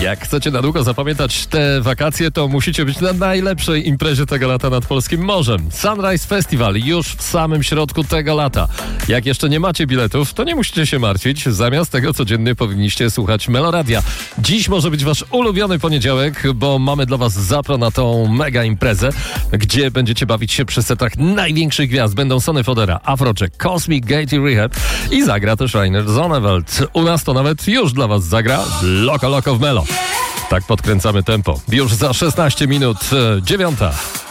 Jak chcecie na długo zapamiętać te wakacje, to musicie być na najlepszej imprezie tego lata nad polskim morzem. Sunrise Festival już w samym środku tego lata. Jak jeszcze nie macie biletów, to nie musicie się martwić. Zamiast tego codziennie powinniście słuchać Meloradia. Dziś może być wasz ulubiony poniedziałek, bo mamy dla was zapro na tą mega imprezę, gdzie będziecie bawić się przy setach największych gwiazd. Będą Sonny Fodera, Afrojack, Cosmic Gate i Rehab i zagra też Rainer Zonneveld. U nas to nawet już dla was zagra Loco Loco w Melo. Tak podkręcamy tempo. Już za 16 minut 9.